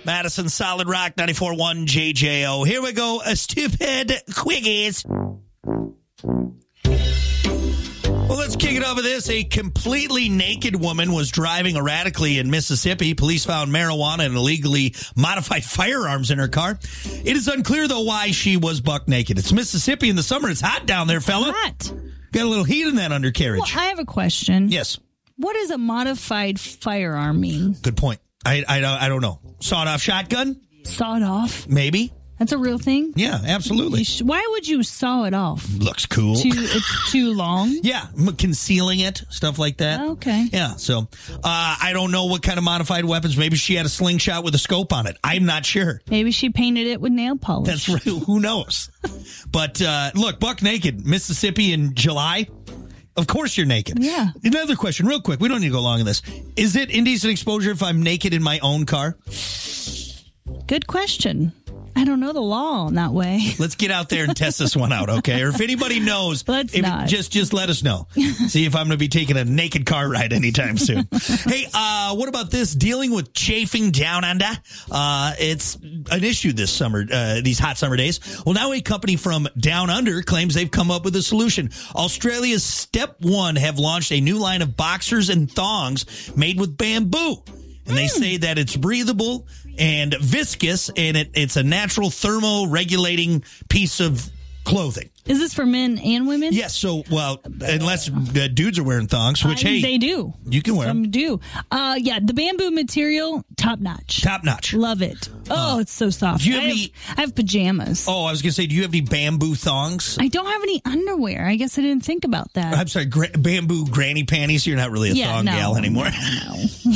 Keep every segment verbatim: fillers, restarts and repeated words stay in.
Madison Solid Rock ninety-four point one J J O. Here we go. A stupid quickies. Well, let's kick it off with this. A completely naked woman was driving erratically in Mississippi. Police found marijuana and illegally modified firearms in her car. It is unclear, though, why she was buck naked. It's Mississippi in the summer. It's hot down there, fella. Hot. Got a little heat in that undercarriage. Well, I have a question. Yes. What does a modified firearm mean? Good point. I, I, don't- I don't know. Sawed-off shotgun? Sawed off? Maybe. That's a real thing? Yeah, absolutely. You sh- Why would you saw it off? Looks cool. Too, it's too long? Yeah, m- concealing it, stuff like that. Okay. Yeah, so uh, I don't know what kind of modified weapons. Maybe she had a slingshot with a scope on it. I'm not sure. Maybe she painted it with nail polish. That's right. Who knows? But uh, look, buck naked, Mississippi in July. Of course you're naked. Yeah. Another question, real quick. We don't need to go long in this. Is it indecent exposure if I'm naked in my own car? Good question. I don't know the law in that way. Let's get out there and test this one out, okay? Or if anybody knows, Let's if, not. just just let us know. See if I'm going to be taking a naked car ride anytime soon. Hey, uh, what about this? Dealing with chafing down under. Uh, it's an issue this summer, uh, these hot summer days. Well, now a company from Down Under claims they've come up with a solution. Australia's Step One have launched a new line of boxers and thongs made with bamboo. And they say that it's breathable and viscous, and it, it's a natural thermo-regulating piece of clothing. Is this for men and women? Yes, so, well, unless uh, dudes are wearing thongs, which, I, hey, they do. You can wear Some them. do. Uh, yeah, the bamboo material, top notch. Top notch. Love it. Oh, uh, it's so soft. Do you have I, any, have, I have pajamas. Oh, I was going to say, do you have any bamboo thongs? I don't have any underwear. I guess I didn't think about that. I'm sorry, gra- bamboo granny panties. You're not really a yeah, thong no, gal anymore. No.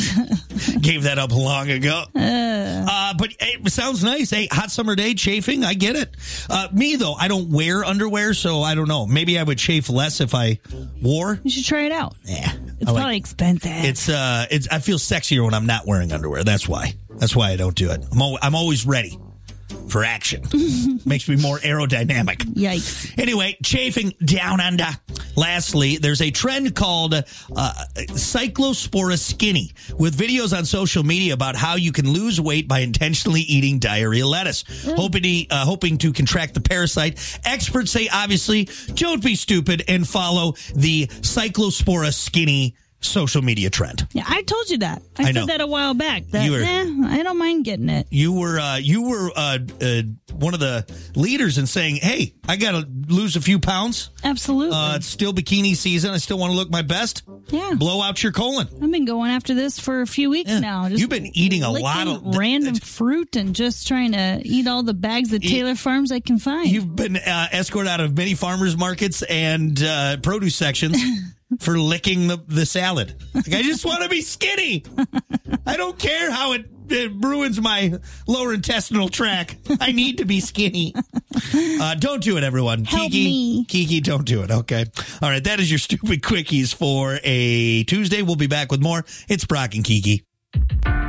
Gave that up long ago. Uh, uh, but hey, it sounds nice. Hey, hot summer day, chafing, I get it. Uh, me, though, I don't wear underwear, so I don't know. Maybe I would chafe less if I wore. You should try it out. Yeah. It's I like, probably expensive. It's uh, it's. I feel sexier when I'm not wearing underwear. That's why. That's why I don't do it. I'm, al- I'm always ready for action. Makes me more aerodynamic. Yikes. Anyway, chafing down under. Lastly, there's a trend called uh, Cyclospora Skinny, with videos on social media about how you can lose weight by intentionally eating diarrhea lettuce. Mm. Hoping, to, uh, hoping to contract the parasite. Experts say, obviously, don't be stupid and follow the Cyclospora Skinny social media trend. Yeah, I told you that. I, I said know. that a while back. That, You were- eh, I don't mind getting it. You were uh, you were uh, uh, one of the leaders in saying, "Hey, I got to lose a few pounds. Absolutely. Uh, it's still bikini season. I still want to look my best. Yeah. Blow out your colon." I've been going after this for a few weeks Yeah. now. Just You've been eating a licking lot of random fruit and just trying to eat all the bags of Taylor Farms I can find. You've been uh, escorted out of many farmers markets and uh, produce sections for licking the, the salad. Like, I just want to be skinny. I don't care how it, it ruins my lower intestinal tract. I need to be skinny. Uh, don't do it, everyone. Help Kiki, me. Kiki, don't do it, okay? All right, that is your stupid quickies for a Tuesday. We'll be back with more. It's Brock and Kiki.